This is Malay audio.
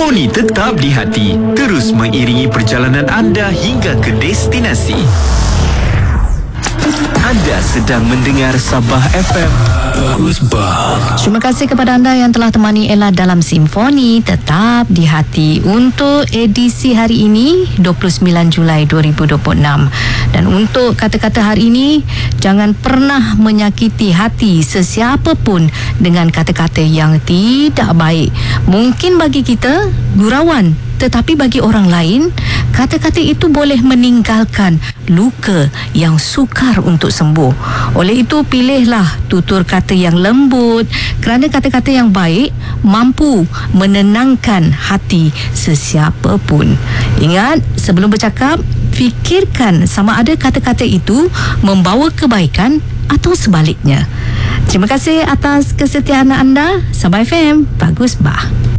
Simfoni tetap di hati, terus mengiringi perjalanan anda hingga ke destinasi. Anda sedang mendengar Sabah FM. Bagus bang. Terima kasih kepada anda yang telah temani Ella dalam Simfoni Tetap di Hati untuk edisi hari ini 29 Julai 2026. Dan untuk kata-kata hari ini, jangan pernah menyakiti hati sesiapa pun dengan kata-kata yang tidak baik. Mungkin bagi kita gurauan, tetapi bagi orang lain, kata-kata itu boleh meninggalkan luka yang sukar untuk sembuh. Oleh itu, pilihlah tutur kata yang lembut, kerana kata-kata yang baik mampu menenangkan hati sesiapa pun. Ingat, sebelum bercakap, fikirkan sama ada kata-kata itu membawa kebaikan atau sebaliknya. Terima kasih atas kesetiaan anda. Sabah FM, bagus bah.